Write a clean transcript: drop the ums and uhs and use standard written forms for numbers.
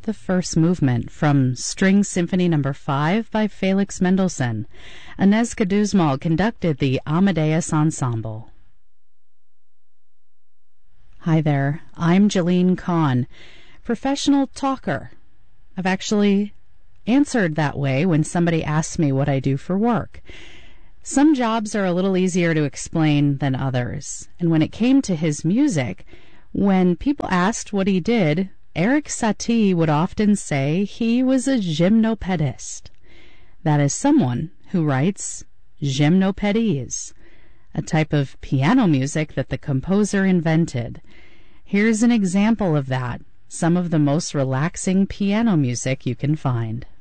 the first movement from String Symphony No. 5 by Felix Mendelssohn. Inez Caduzmal conducted the Amadeus Ensemble. Hi there, I'm Jalene Kahn, professional talker. I've actually answered that way when somebody asks me what I do for work. Some jobs are a little easier to explain than others, and when it came to his music, when people asked what he did, Erik Satie would often say he was a gymnopedist. That is someone who writes gymnopédies, a type of piano music that the composer invented. Here's an example of that, some of the most relaxing piano music you can find.